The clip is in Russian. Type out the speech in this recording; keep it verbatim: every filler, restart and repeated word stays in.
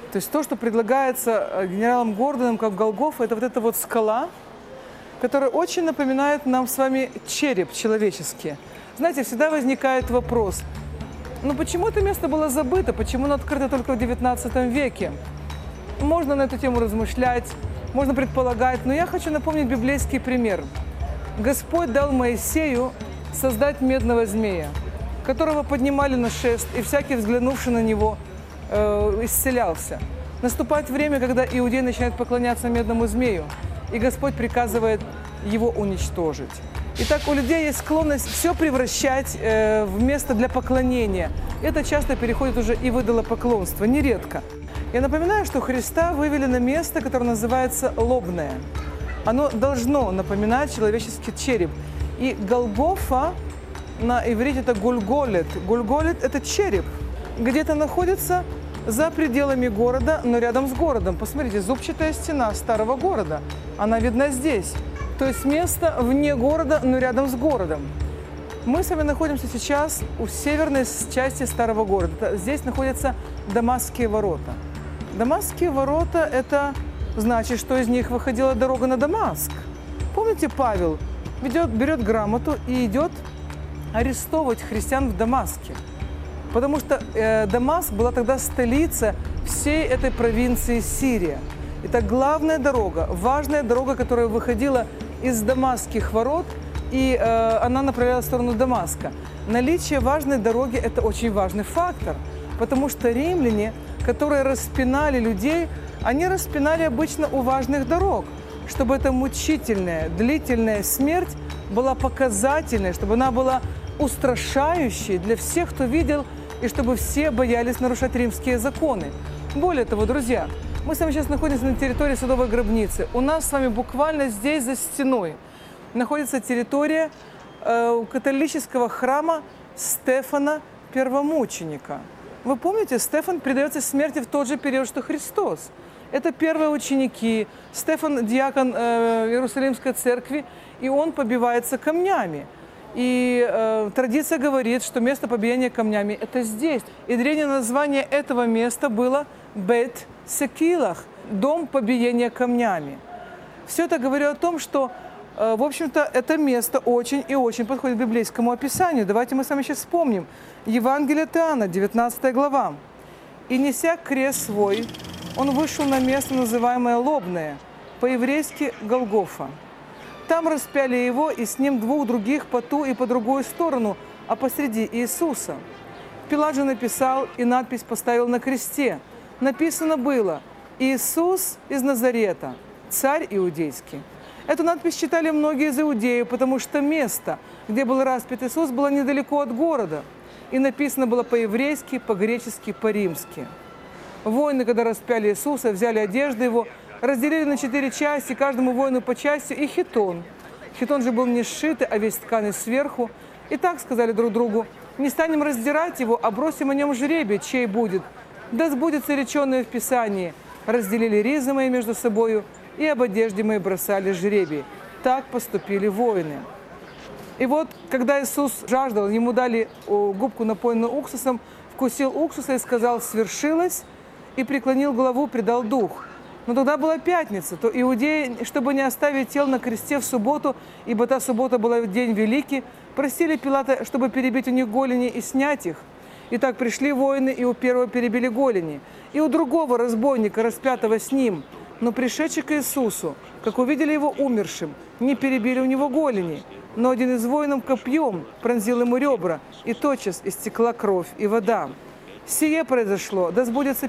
То есть то, что предлагается генералом Гордоном как Голгофа, это вот эта вот скала, которая очень напоминает нам с вами череп человеческий. Знаете, всегда возникает вопрос, ну почему это место было забыто, почему оно открыто только в девятнадцатом веке? Можно на эту тему размышлять, можно предполагать, но я хочу напомнить библейский пример. Господь дал Моисею создать медного змея, которого поднимали на шест, и всякий, взглянувший на него, э, исцелялся. Наступает время, когда иудеи начинают поклоняться медному змею, и Господь приказывает его уничтожить. Итак, у людей есть склонность все превращать э, в место для поклонения. Это часто переходит уже и в идолопоклонство, нередко. Я напоминаю, что Христа вывели на место, которое называется лобное. Оно должно напоминать человеческий череп. И Голгофа на иврите это Гульголет. Гульголет – это череп. Где-то находится за пределами города, но рядом с городом. Посмотрите, зубчатая стена старого города. Она видна здесь. То есть место вне города, но рядом с городом. Мы с вами находимся сейчас у северной части старого города. Здесь находятся Дамасские ворота. Дамасские ворота – это значит, что из них выходила дорога на Дамаск. Помните, Павел ведет, берет грамоту и идет арестовывать христиан в Дамаске. Потому что э, Дамаск была тогда столица всей этой провинции Сирия. Это главная дорога, важная дорога, которая выходила из Дамасских ворот, и э, она направлялась в сторону Дамаска. Наличие важной дороги – это очень важный фактор, потому что римляне, которые распинали людей, они распинали обычно у важных дорог, чтобы эта мучительная, длительная смерть была показательной, чтобы она была устрашающей для всех, кто видел, и чтобы все боялись нарушать римские законы. Более того, друзья, мы с вами сейчас находимся на территории Садовой гробницы. У нас с вами буквально здесь, за стеной, находится территория э, католического храма Стефана Первомученика. Вы помните, Стефан предается смерти в тот же период, что Христос. Это первые ученики, Стефан – диакон э, Иерусалимской церкви, и он побивается камнями. И э, традиция говорит, что место побиения камнями – это здесь. И древнее название этого места было Бет-Секилах – дом побиения камнями. Все это говорит о том, что, э, в общем-то, это место очень и очень подходит к библейскому описанию. Давайте мы с вами сейчас вспомним. Евангелие от Иоанна, девятнадцатая глава. «И неся крест свой, он вышел на место, называемое Лобное, по-еврейски Голгофа. Там распяли его, и с ним двух других по ту и по другую сторону, а посреди Иисуса. Пилат же написал, и надпись поставил на кресте. Написано было: Иисус из Назарета, царь иудейский». Эту надпись читали многие из иудеев, потому что место, где был распят Иисус, было недалеко от города. И написано было по-еврейски, по-гречески, по-римски. Воины, когда распяли Иисуса, взяли одежды его, разделили на четыре части, каждому воину по части, и хитон. Хитон же был не сшитый, а весь тканый сверху. И так сказали друг другу: не станем раздирать его, а бросим о нем жребий, чей будет. Да сбудется реченное в Писании. Разделили ризы мои между собою, и об одежде моей бросали жребий. Так поступили воины. И вот, когда Иисус жаждал, ему дали губку, напоенную уксусом, вкусил уксуса и сказал: свершилось, и преклонил голову, предал дух. Но тогда была пятница, то иудеи, чтобы не оставить тел на кресте в субботу, ибо та суббота была день великий, просили Пилата, чтобы перебить у них голени и снять их. И так пришли воины, и у первого перебили голени, и у другого разбойника, распятого с ним. Но пришедший к Иисусу, как увидели его умершим, не перебили у него голени. Но один из воинов копьем пронзил ему ребра, и тотчас истекла кровь и вода. Сие произошло, да сбудется